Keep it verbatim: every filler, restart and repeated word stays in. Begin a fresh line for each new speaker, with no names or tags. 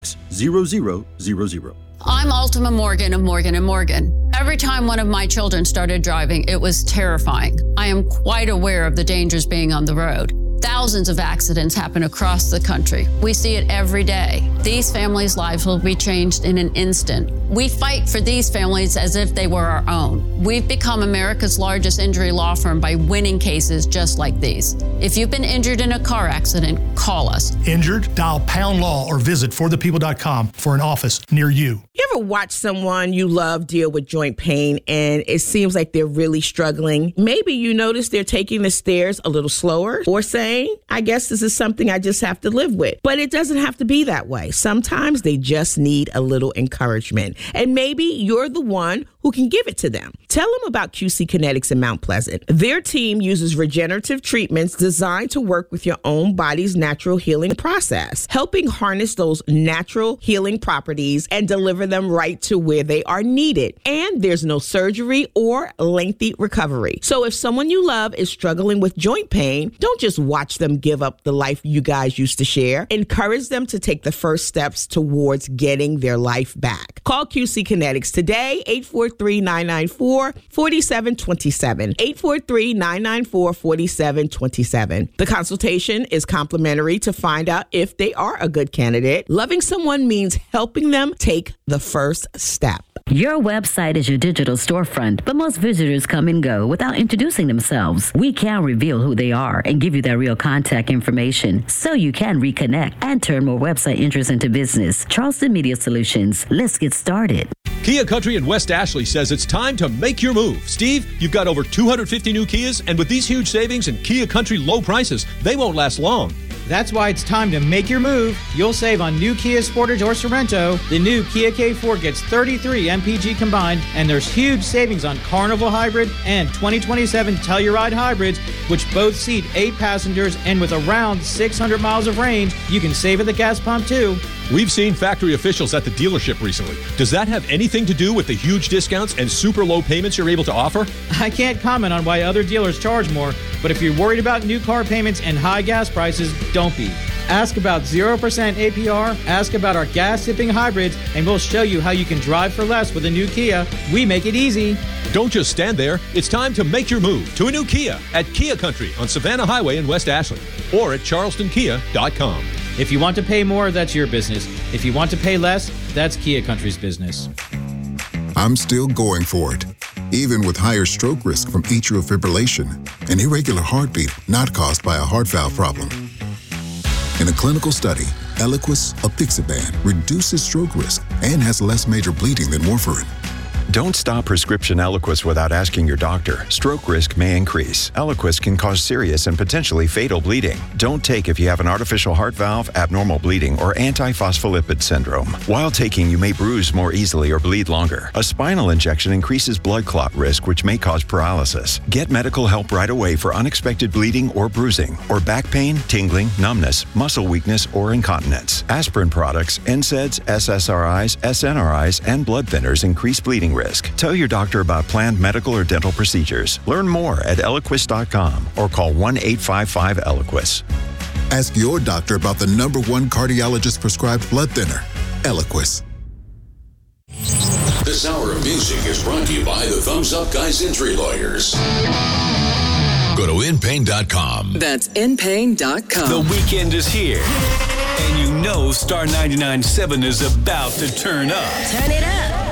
zero zero zero zero.
I'm Ultima Morgan of Morgan and Morgan. Every time one of my children started driving, it was terrifying. I am quite aware of the dangers being on the road. Thousands of accidents happen across the country. We see it every day. These families' lives will be changed in an instant. We fight for these families as if they were our own. We've become America's largest injury law firm by winning cases just like these. If you've been injured in a car accident, call us.
Injured? Dial pound law or visit for the people dot com for an office near you.
You ever watch someone you love deal with joint pain and it seems like they're really struggling? Maybe you notice they're taking the stairs a little slower or saying, I guess this is something I just have to live with. But it doesn't have to be that way. Sometimes they just need a little encouragement. And maybe you're the one who can give it to them. Tell them about Q C Kinetics in Mount Pleasant. Their team uses regenerative treatments designed to work with your own body's natural healing process, helping harness those natural healing properties and deliver them right to where they are needed. And there's no surgery or lengthy recovery. So if someone you love is struggling with joint pain, don't just watch them give up the life you guys used to share. Encourage them to take the first steps towards getting their life back. Call Q C Kinetics today, eight four three, nine nine four, four seven two seven, eight four three, nine nine four, four seven two seven. The consultation is complimentary to find out if they are a good candidate. Loving someone means helping them take the first step.
Your website is your digital storefront, but most visitors come and go without introducing themselves. We can reveal who they are and give you their real contact information so you can reconnect and turn more website interest into business. Charleston Media Solutions. Let's get started.
Kia Country in West Ashley says it's time to make your move. Steve, you've got over two hundred fifty new Kias, and with these huge savings and Kia Country low prices, they won't last long.
That's why it's time to make your move. You'll save on new Kia Sportage or Sorrento. The new Kia K four gets thirty-three M P G combined, and there's huge savings on Carnival Hybrid and twenty twenty-seven Telluride Hybrids, which both seat eight passengers, and with around six hundred miles of range, you can save at the gas pump too.
We've seen factory officials at the dealership recently. Does that have anything to do with the huge discounts and super low payments you're able to offer?
I can't comment on why other dealers charge more, but if you're worried about new car payments and high gas prices, don't be. Ask about zero percent A P R, ask about our gas-sipping hybrids, and we'll show you how you can drive for less with a new Kia. We make it easy.
Don't just stand there. It's time to make your move to a new Kia at Kia Country on Savannah Highway in West Ashley or at charleston kia dot com.
If you want to pay more, that's your business. If you want to pay less, that's Kia Country's business.
I'm still going for it, even with higher stroke risk from atrial fibrillation, an irregular heartbeat not caused by a heart valve problem. In a clinical study, Eliquis apixaban reduces stroke risk and has less major bleeding than warfarin.
Don't stop prescription Eliquis without asking your doctor. Stroke risk may increase. Eliquis can cause serious and potentially fatal bleeding. Don't take if you have an artificial heart valve, abnormal bleeding, or antiphospholipid syndrome. While taking, you may bruise more easily or bleed longer. A spinal injection increases blood clot risk, which may cause paralysis. Get medical help right away for unexpected bleeding or bruising, or back pain, tingling, numbness, muscle weakness, or incontinence. Aspirin products, N SAIDs, S S R Is, S N R Is, and blood thinners increase bleeding risk. Tell your doctor about planned medical or dental procedures. Learn more at eliquis dot com or call one eight five five Eliquis.
Ask your doctor about the number one cardiologist prescribed blood thinner, Eliquis.
This hour of music is brought to you by the Thumbs Up Guys Injury Lawyers. Go to in pain dot com.
That's in pain dot com.
The weekend is here, and you know Star ninety-nine point seven is about to turn up.
Turn it up.